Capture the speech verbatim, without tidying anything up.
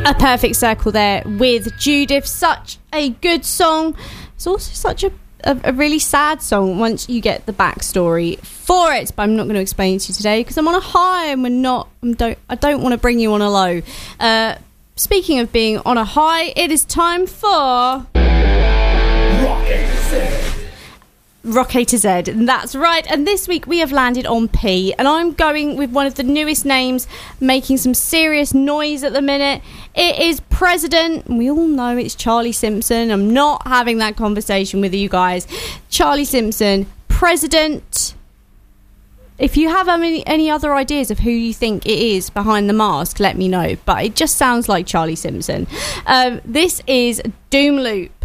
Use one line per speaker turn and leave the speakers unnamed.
A Perfect Circle there with Judith. Such a good song. It's also such a, a, a really sad song once you get the backstory for it, but I'm not going to explain it to you today because I'm on a high and we're not I don't, I don't want to bring you on a low. Uh, speaking of being on a high, it is time for Rock A to Z. Rock A to Z, and that's right. And this week we have landed on P, and I'm going with one of the newest names making some serious noise at the minute. It is President. We all know it's Charlie Simpson. I'm not having that conversation with you guys. Charlie Simpson, President. If you have any, any other ideas of who you think it is behind the mask, let me know. But it just sounds like Charlie Simpson. Um, this is Doom Loop.